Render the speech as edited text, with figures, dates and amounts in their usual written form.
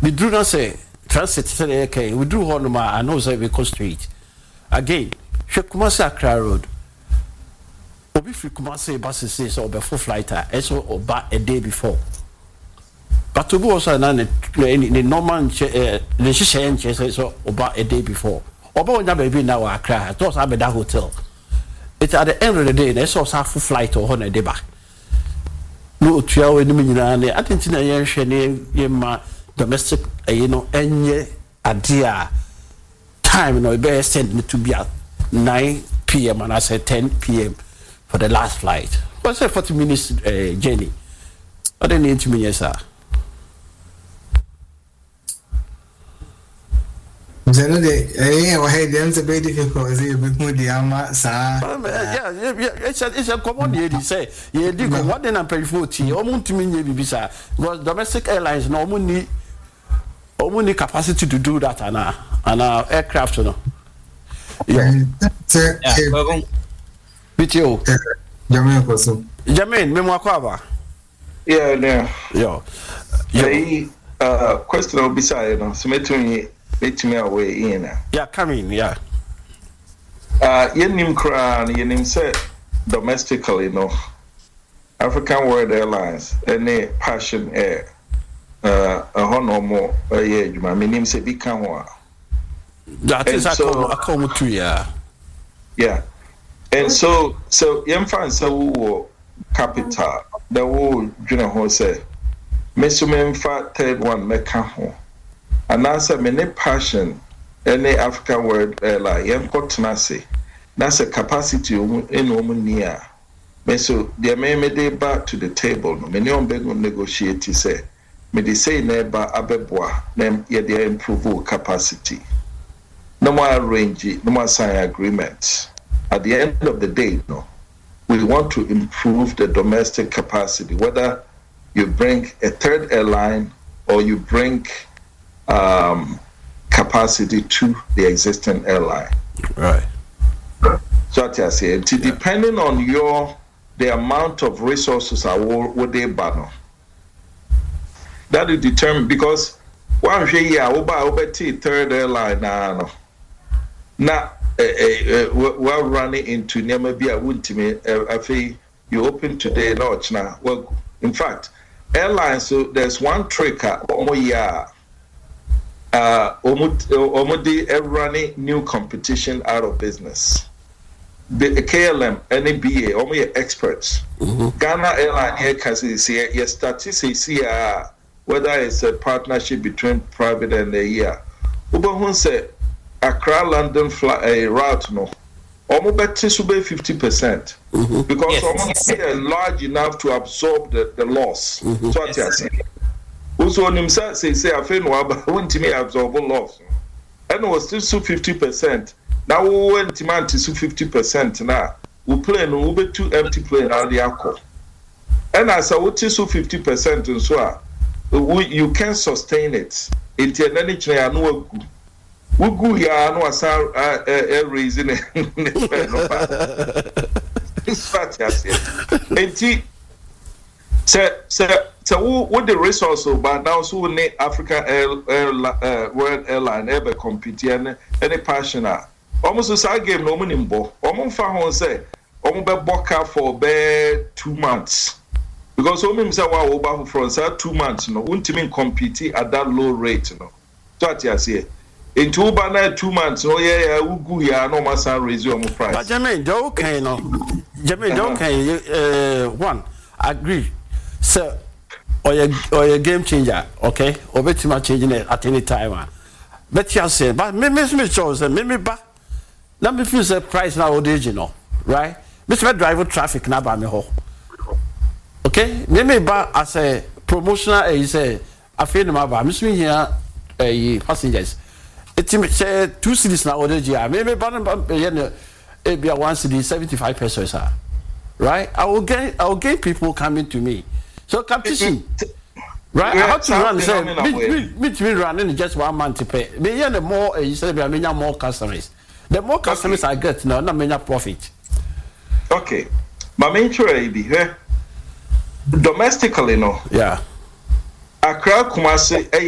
we do not say transit say okay we do one ma I know say we go straight again she Kumasi Accra road obi free Kumasi bus say so be full flight so oba a day before but to go also na the normal the she so oba a day before oba onya baby now Accra to us abeda hotel it's at the end of the day they so full flight or on a day back no tua we ni nyina ne atentina ye hwe ne ye ma domestic enye ade time no be send me to be at 9 p.m. and I said 10 p.m. for the last flight. What's a 40 minutes journey? What they need to me, yes, sir. Generally, it's a very difficult. It's a common idea. Say, you did what then I'm paying for tea. Almost to me, because domestic airlines no need capacity to do that, and our aircraft, you know. BTO. Jermaine, me kwaba. Yeah. Yo. Question will be side, no. So let me away in. Yeah, come in, yeah. Yenim kran, yenim say domestically, no. African World Airlines, any Passion Air, a honomo, my name say Bikanwa. That is a come to ya. Yeah. And so Yemfan so capital, the whole Junior Ho say, Messumen fat third one mekaho. And answer many Passion, any African World Airline, Yemkotanasi. That's a capacity in woman near. So they may me back to the table. Many on beg negotiate say. Me they say neighbor abeboa, them yeah they improve capacity. No more arrange, no more sign agreements. At the end of the day, no, we want to improve the domestic capacity. Whether you bring a third airline or you bring capacity to the existing airline. Right. So I say, depending on the amount of resources what they battle. That will determine, because one year over third airline now we're running into maybe I wouldn't I feel you open today launch now. Well, in fact, airlines, so there's one tricker running new competition out of business. The KLM, NABA, only experts. Ghana Airline here can see your statistics here, whether it's a partnership between private and the year. Ubahun said Accra London route no. Almost better to be 50%. Because almost large enough to absorb the loss. So what you say. Also on himself say I feel no about when to me absorb loss. And it was still 50%. Now we went to 50% now. We play no be two empty plane out the alcohol. And as I would so 50% and so you can sustain it. Until any chair no good. We go here no as a reason. It's fat as it. So what the resource but now so we Africa World Airline ever compete any passionate. Almost as I gave no money more. Almost found say almost be boka for 2 months. Because some him say wow over for 2 months no won't even compete at that low rate no. So what you say in 2 months no yeah we go here no must raise your price. But Jermaine don't okay no. Jermaine don't okay one agree. So or your game changer okay or bet you changing it at any time. But you say but me chose me back. Let me feel the price nowadays, you know, right? Mr. Driver traffic now by me ho. Okay? Maybe as a promotional, he say, I feel no matter. I'm here, passengers. It's 2 cities nowadays, yeah. Maybe it be 1 city, 75 pesos, right? I will gain people coming to me. So competition, right? I have to run. Say, me running just 1 month to pay. Me the more you say, I mean, more customers. The more customers I get, no, not many profit. Okay, but main sure be here domestically, no. Yeah. Accra Kumasi.